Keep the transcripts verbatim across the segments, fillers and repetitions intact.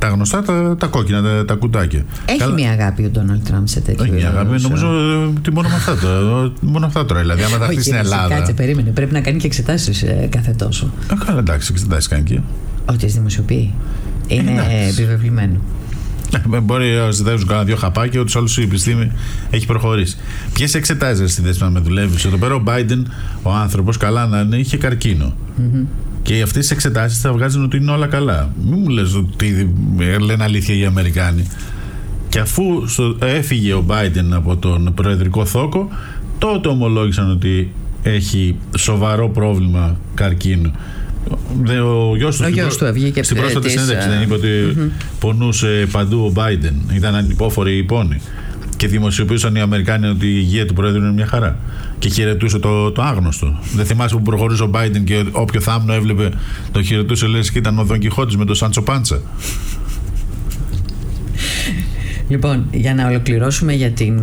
Τα γνωστά, τα, τα κόκκινα, τα, τα κουτάκια. Έχει Καλά... μια αγάπη ο Ντόναλντ Τραμπ σε τέτοιο. Έχει μια αγάπη, νομίζω ότι μόνο με αυτά, το, μόνο αυτά τώρα. Δηλαδή, άμα τα χτίσει στην Ελλάδα. Κάτσε, περίμενε. Πρέπει να κάνει και εξετάσεις ε, κάθε τόσο. Ε, καλά, εντάξει, εξετάσεις κάνει και. Ότι τις δημοσιοποιεί. Είναι ε, επιβεβλημένο. Ε, μπορεί να ζητήσουν κάνα δύο χαπάκια, ούτως άλλως η επιστήμη έχει προχωρήσει. Ποιες εξετάσεις στη θέση να με δουλεύεις? Εδώ πέρα ο Biden, ο άνθρωπος, καλά να είναι, είχε καρκίνο. Mm-hmm. Και αυτές τις εξετάσεις θα βγάζουν ότι είναι όλα καλά. Μην μου λες ότι λένε αλήθεια οι Αμερικάνοι. Και αφού στο, έφυγε ο Biden από τον προεδρικό θόκο, τότε ομολόγησαν ότι έχει σοβαρό πρόβλημα καρκίνου. Ο γιος του, ο γιος του βγήκε στην πρόσφατη συνέντευξη δεν είπε ότι mm-hmm. πονούσε παντού ο Biden. Ήταν ανυπόφοροι οι πόνοι. Και δημοσιοποιούσαν οι Αμερικάνοι ότι η υγεία του Πρόεδρου είναι μια χαρά. Και χαιρετούσε το, το άγνωστο. Δεν θυμάσαι που προχωρούσε ο Biden και όποιο θάμνο έβλεπε το χαιρετούσε, λες και ήταν ο Δον Κιχώτης με το Σάντσο Πάντσα. Λοιπόν, για να ολοκληρώσουμε για την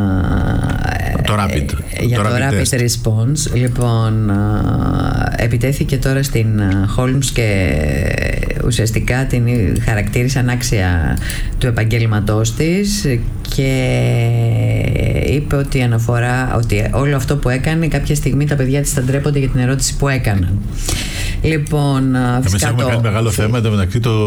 το rapid, για το το rapid, rapid response, λοιπόν, επιτέθηκε τώρα στην Holmes και ουσιαστικά την χαρακτήρισαν άξια του επαγγέλματός της και είπε ότι αναφορά ότι όλο αυτό που έκανε κάποια στιγμή τα παιδιά της θα ντρέπονται για την ερώτηση που έκαναν. Λοιπόν, εμείς έχουμε το... κάνει μεγάλο θέμα εδώ μεταξύ το,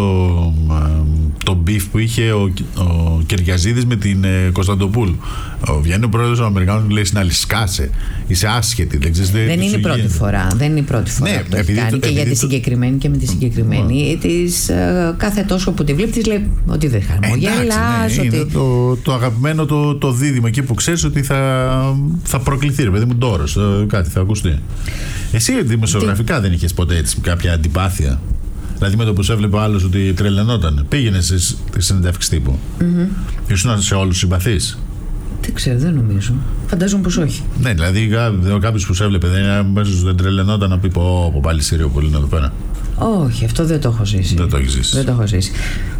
το μπιφ που είχε ο, ο Κυριαζίδης με την ε, Κωνσταντοπούλου. Ο, βγαίνει ο πρόεδρος των Αμερικάνων και λέει στην άλλη, σκάσε, είσαι άσχετη. Δεν, ξέρεις, δεν, δεν είναι η πρώτη φορά. Δεν είναι η πρώτη φορά ναι, που έχει κάνει. Το, και για τη το... συγκεκριμένη και με τη συγκεκριμένη. Mm. Της, ε, κάθε τόσο που τη βλέπει, της λέει ότι δεν χαμογελάς. Ναι, ότι... είναι το, το αγαπημένο το, το δίδυμο εκεί που ξέρεις ότι θα, θα προκληθεί. Ρε παιδί μου, τόρος, κάτι θα ακουστεί. Εσύ δημοσιογραφικά Τι... δεν είχες ποτέ έτσι κάποια αντιπάθεια? Δηλαδή με το που σε έβλεπε ο άλλος ότι τρελαινόταν, πήγαινε στις συνεντεύξεις τύπου? Mm-hmm. Ήσουν σε όλους συμπαθείς? Δεν ξέρω, δεν νομίζω. Φαντάζομαι πως όχι. Ναι, δηλαδή κάποιος που σε έβλεπε δεν, δεν τρελαινόταν να πει πω, πω πάλι Σύριο πολύ είναι εδώ πέρα? Όχι, αυτό δεν το έχω ζήσει. Δεν το έχεις ζήσει. Δεν το έχω ζήσει.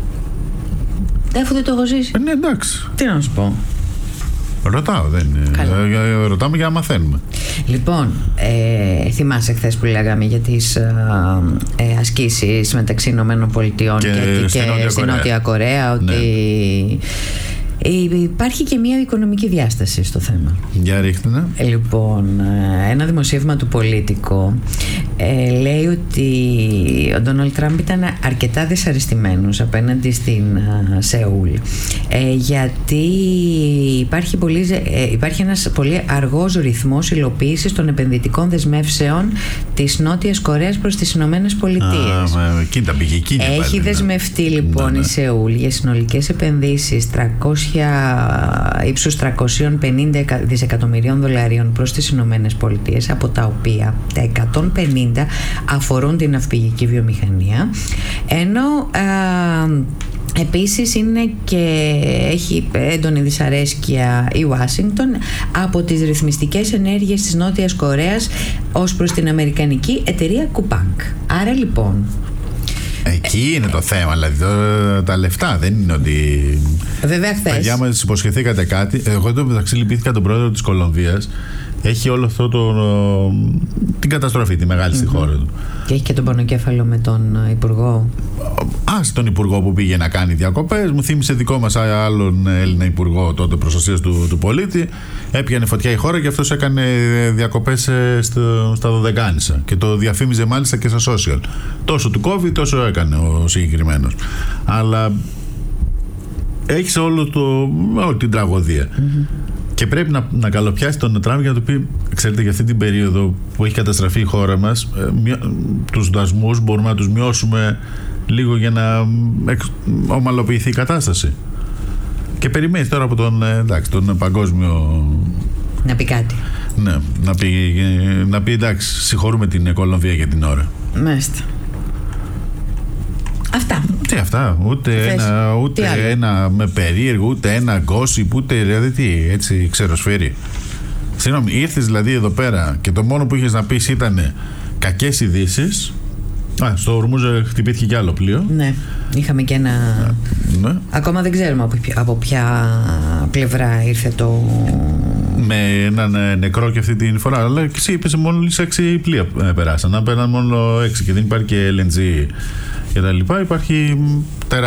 Αφού δεν το έχω ζήσει. Ε, ναι, εντάξει. Τι να σου πω. Ρωτάω, δεν είναι. Ρωτάμε για να μαθαίνουμε. Λοιπόν, ε, θυμάσαι χθες που λέγαμε για τις ε, ε, ασκήσεις μεταξύ Ηνωμένων Πολιτειών και, και, και, και στη Νότια Κορέα, ότι ναι. Υπάρχει και μια οικονομική διάσταση στο θέμα. Για ρίχτε. Λοιπόν, ένα δημοσίευμα του Πολίτικο ε, λέει ότι ο Ντόναλντ Τραμπ ήταν αρκετά δυσαρεστημένος απέναντι στην uh, Σεούλ ε, γιατί υπάρχει, πολύ, ε, υπάρχει ένας πολύ αργός ρυθμός υλοποίησης των επενδυτικών δεσμεύσεων της Νότιας Κορέας προς τις Ηνωμένες Πολιτείες. Κοίτα, πήγε εκεί. Έχει πάλι, δεσμευτεί ναι. λοιπόν ναι, ναι. η Σεούλ για συνολικές επενδύσεις τριακόσια ύψους τριακόσια πενήντα δισεκατομμυρίων δολαρίων προς τις Ηνωμένες Πολιτείες, από τα οποία τα εκατόν πενήντα αφορούν την ναυπηγική βιομηχανία, ενώ α, επίσης είναι και έχει έντονη δυσαρέσκεια η Ουάσιγκτον από τις ρυθμιστικές ενέργειες της Νότιας Κορέας ως προς την αμερικανική εταιρεία Κουπάνκ. Άρα λοιπόν εκεί είναι το θέμα, δηλαδή το, τα λεφτά δεν είναι ότι. Βέβαια, χθες. Παιδιά μας υποσχεθήκατε κάτι. Εγώ εδώ μεταξύ λυπήθηκα τον πρόεδρο της Κολομβίας. Έχει όλο αυτό το, την καταστροφή, τη μεγάλη mm-hmm. στη χώρα του. Και έχει και τον πονοκέφαλο με τον Υπουργό. Α, τον Υπουργό που πήγε να κάνει διακοπές. Μου θύμισε δικό μας άλλον Έλληνα Υπουργό τότε προστασίας του, του πολίτη. Έπιανε φωτιά η χώρα και αυτός έκανε διακοπές στο, στα Δωδεκάνησα. Και το διαφήμιζε μάλιστα και στα social. Τόσο του κόβει, τόσο έκανε ο συγκεκριμένος. Αλλά έχεις όλο το, όλη την τραγωδία. Mm-hmm. Και πρέπει να, να καλοπιάσει τον Τραμπ για να του πει, ξέρετε, για αυτή την περίοδο που έχει καταστραφεί η χώρα μας, ε, μη, τους δασμούς μπορούμε να τους μειώσουμε λίγο για να εξ, ομαλοποιηθεί η κατάσταση. Και περιμένει τώρα από τον, εντάξει, τον παγκόσμιο... Να πει κάτι. Ναι, να πει, να πει εντάξει, συγχωρούμε την Κολομβία για την ώρα. Μάλιστα. Αυτά. Τι αυτά, ούτε Θες. ένα, ούτε ένα με περίεργο, ούτε ένα gossip, ούτε δηλαδή τι, έτσι ξεροσφαίρει. Συγγνώμη, ήρθες δηλαδή εδώ πέρα και το μόνο που είχες να πεις ήταν κακές ειδήσεις. Α, στο Ορμούζ χτυπήθηκε κι άλλο πλοίο. Ναι, είχαμε και ένα... Ναι. Ακόμα δεν ξέρουμε από ποια, από ποια πλευρά ήρθε το... Με έναν νεκρό και αυτή την φορά. Αλλά και εσύ είπες μόνο έξι πλοία περάσαν. Να πέραν μόνο έξι και δεν υπάρχει και ελ εν τζι και τα λοιπά. Υπάρχει τεράστια